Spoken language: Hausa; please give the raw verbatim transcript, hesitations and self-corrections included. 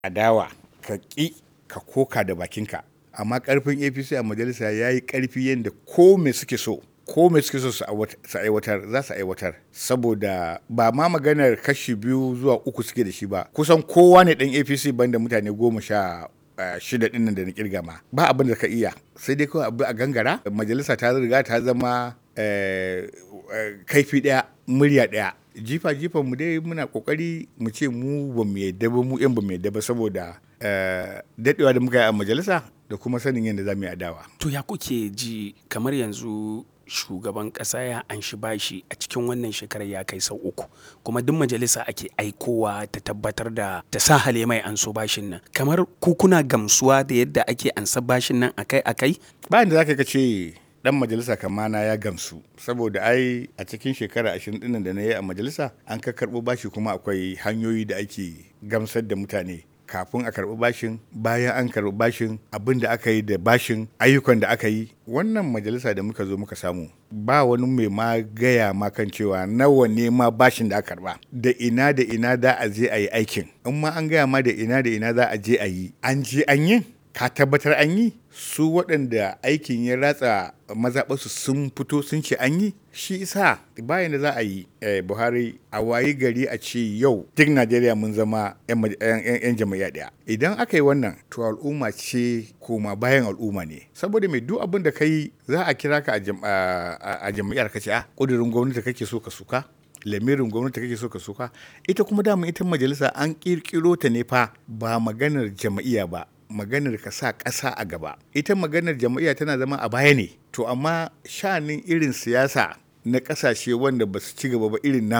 adawa ka ƙi ka koka da bakinka, amma ƙarfin A P C a majalisa ya yi ƙarfi yadda ko me suke so ko me suke so su aiwatar za su aiwatar, saboda ba ma maganar kashi biyu zuwa uku suke da shi ba, kusan kowa ne ɗan A P C banda mutane goma sha shida ɗin nan da na kirga ma, ba abin da ka iya sai dai kawai abu a gangara. Majalisa ta riga ta zama kaifi ɗaya murya ɗaya, jifa jifan mu dai muna kokari mu ce mu ba mu yadda ba, mu yan ba mu yadda ba, saboda daɗewa da muka yi a majalisa da kuma sanin yadda za mu yi adawa. To ya kuke ji kamar yanzu shugaban ƙasa ya anshi bashi a cikin wannan shekarar ya kai sau uku, kuma duk majalisa ake aikowa ta tabbatar da ta sa hale mai anso bashin nan, kamar ku kuna gamsuwa da yadda ake ansa bashin nan akai akai? Bayan da zaka ce dan majalisa kamana ya gamsu, saboda ai a cikin shekara ashirin ɗin da na yi a majalisa an ka karɓo bashi, kuma akwai hanyoyi da ake gamsar da mutane kafin a karɓi bashin, bayan an karɓi bashin, abin da aka yi da bashin, ayyukan da aka yi. Wannan majalisa da muka zo muka samu ba wani mai ma gaya ma kan cewa nawa ne ma bashin da aka karɓa, da ina da ina za a je a yi aikin. In ma an gaya ma da ina da ina za a je a yi, an je an yi, ka tabbatar an yi, su waɗanda aikin ya ratsa mazaɓarsu sun fito sun ce an yi. Shi isa bayan da za a yi Buhari a wayi gari a ce yau duk Najeriya mun zama 'yan jam'iyya ɗaya. Idan aka yi wannan to al'umma ce koma bayan al'umma ne, saboda mai duk abin da ka yi za a kira ka a jam'iyyar ka ce a ƙudurin gwamnati kake so ka suka, lamirin gwamnati kake so ka suka. Ita kuma dama ita majalisa an ƙirƙiro ta ne fa ba maganar jam'iyya ba, maganar ka sa ƙasa a gaba. Ita maganar jam'iyya tana zama a baya ne. To amma sha'anin irin siyasa na ƙasashe wanda ba su ci gaba ba irin na